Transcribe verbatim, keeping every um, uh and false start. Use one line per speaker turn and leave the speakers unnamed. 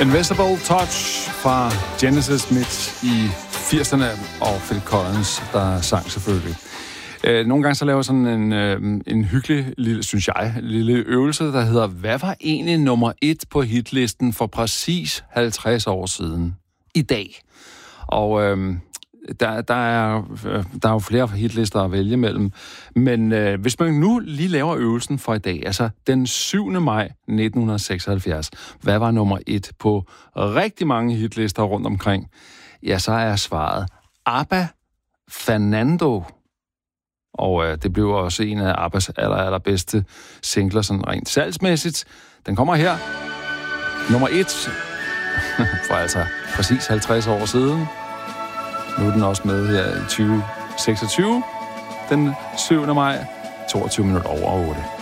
Invisible Touch fra Genesis midt i firserne, og Phil Collins, der sang selvfølgelig. Øh, nogle gange så laver sådan en, øh, en hyggelig, lille, synes jeg, lille øvelse, der hedder, hvad var egentlig nummer et på hitlisten for præcis halvtreds år siden i dag? Og øh, der, der, er, der er jo flere hitlister at vælge mellem, men øh, hvis man nu lige laver øvelsen for i dag, altså den syvende maj nitten seksoghalvfjerds, hvad var nummer et på rigtig mange hitlister rundt omkring? Ja, så er svaret ABBA Fernando. Og øh, det blev også en af ABBAs aller, allerbedste singler, sådan rent salgsmæssigt. Den kommer her. Nummer et. For altså præcis halvtreds år siden. Nu er den også med her i tyve seksogtyve. Den syvende maj, toogtyve minutter over otte.